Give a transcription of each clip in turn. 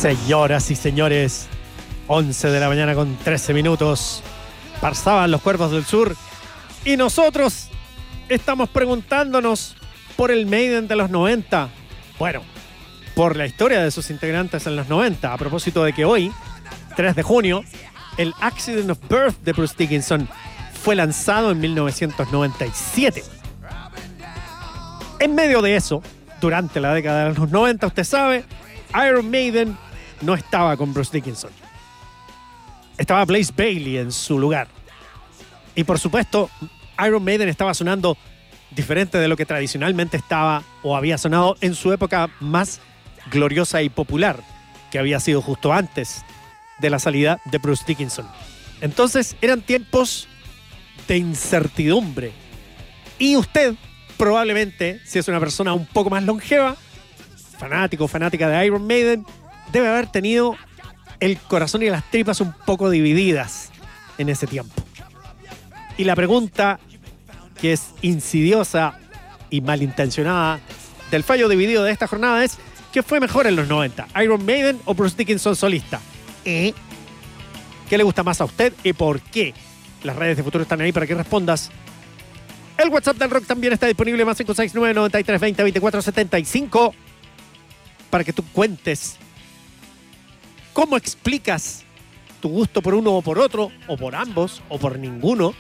Señoras y señores, 11 de la mañana con 13 minutos. Pasaban los Cuervos del Sur y nosotros estamos preguntándonos por el Maiden de los 90. Bueno, por la historia de sus integrantes en los 90. A propósito de que hoy, 3 de junio, el Accident of Birth de Bruce Dickinson fue lanzado en 1997. En medio de eso, durante la década de los 90, usted sabe, Iron Maiden no estaba con Bruce Dickinson. Estaba Blaze Bayley en su lugar. Y por supuesto, Iron Maiden estaba sonando diferente de lo que tradicionalmente estaba o había sonado en su época más gloriosa y popular, que había sido justo antes de la salida de Bruce Dickinson. Entonces eran tiempos de incertidumbre. Y usted, probablemente, si es una persona un poco más longeva, fanático o fanática de Iron Maiden, debe haber tenido el corazón y las tripas un poco divididas en ese tiempo. Y la pregunta, que es insidiosa y malintencionada, del fallo dividido de esta jornada es: ¿qué fue mejor en los 90? ¿Iron Maiden o Bruce Dickinson solista? ¿Qué le gusta más a usted y por qué? Las redes de Futuro están ahí para que respondas. El WhatsApp del Rock también está disponible, más 569-9320-2475, para que tú cuentes cómo explicas tu gusto por uno o por otro, o por ambos, o por ninguno.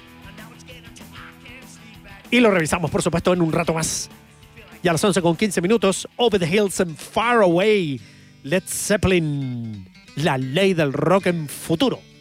Y lo revisamos, por supuesto, en un rato más. Y a las 11 con 15 minutos, Over the Hills and Far Away, Led Zeppelin, la ley del rock en Futuro.